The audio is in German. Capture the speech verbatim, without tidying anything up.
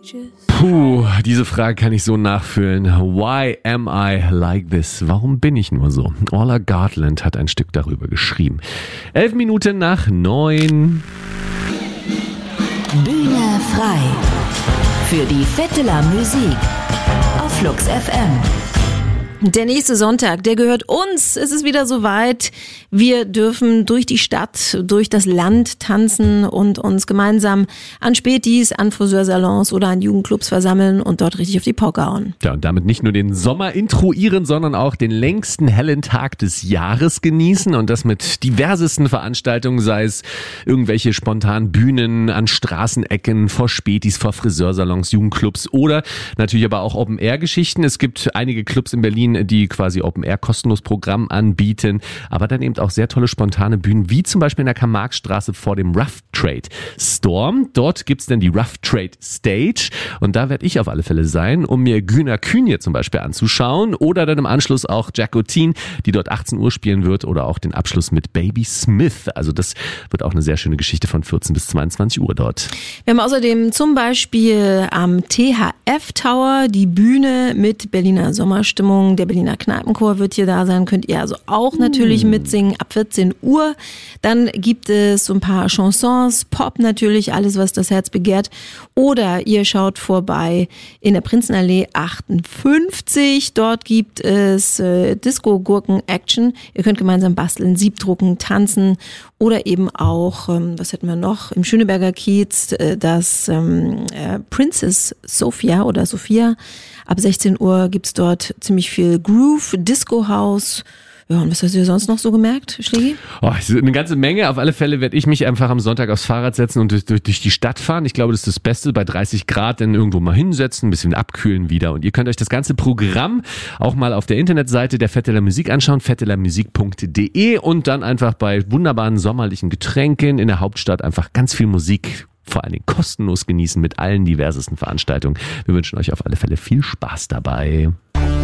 Puh, diese Frage kann ich so nachfühlen. Why am I like this? Warum bin ich nur so? Orla Gartland hat ein Stück darüber geschrieben. Elf Minuten nach neun. Bühne frei für die Vetteler Musik auf Flux F M. Der nächste Sonntag, der gehört uns. Es ist wieder soweit. Wir dürfen durch die Stadt, durch das Land tanzen und uns gemeinsam an Spätis, an Friseursalons oder an Jugendclubs versammeln und dort richtig auf die Pauke hauen. Ja, und damit nicht nur den Sommer intruieren, sondern auch den längsten hellen Tag des Jahres genießen und das mit diversesten Veranstaltungen, sei es irgendwelche spontanen Bühnen an Straßenecken, vor Spätis, vor Friseursalons, Jugendclubs oder natürlich aber auch Open-Air-Geschichten. Es gibt einige Clubs in Berlin, die quasi Open-Air kostenlos Programm anbieten, aber dann eben auch sehr tolle spontane Bühnen, wie zum Beispiel in der Karl-Marx-Straße vor dem Rough Trade Store. Dort gibt's dann die Rough Trade Stage und da werde ich auf alle Fälle sein, um mir Güner Kühn zum Beispiel anzuschauen oder dann im Anschluss auch Jacotine, die dort achtzehn Uhr spielen wird oder auch den Abschluss mit Baby Smith. Also das wird auch eine sehr schöne Geschichte von vierzehn bis zweiundzwanzig Uhr dort. Wir haben außerdem zum Beispiel am T H F Tower die Bühne mit Berliner Sommerstimmung. Der Berliner Kneipenchor wird hier da sein, könnt ihr also auch natürlich mitsingen ab vierzehn Uhr. Dann gibt es so ein paar Chansons, Pop natürlich, alles was das Herz begehrt. Oder ihr schaut vorbei in der Prinzenallee achtundfünfzig. Dort gibt es äh, Disco-Gurken-Action. Ihr könnt gemeinsam basteln, Siebdrucken, tanzen oder eben auch, ähm, was hätten wir noch, im Schöneberger Kiez, äh, das ähm, äh, Princess Sophia oder Sophia. Ab sechzehn Uhr gibt's dort ziemlich viel Groove, Disco House. Ja, und was hast du dir sonst noch so gemerkt, Schlägi? Oh, eine ganze Menge. Auf alle Fälle werde ich mich einfach am Sonntag aufs Fahrrad setzen und durch, durch, durch die Stadt fahren. Ich glaube, das ist das Beste. Bei dreißig Grad dann irgendwo mal hinsetzen, ein bisschen abkühlen wieder. Und ihr könnt euch das ganze Programm auch mal auf der Internetseite der Vetteler Musik anschauen, vetteler musik punkt de und dann einfach bei wunderbaren sommerlichen Getränken in der Hauptstadt einfach ganz viel Musik vor allen Dingen kostenlos genießen mit allen diversesten Veranstaltungen. Wir wünschen euch auf alle Fälle viel Spaß dabei.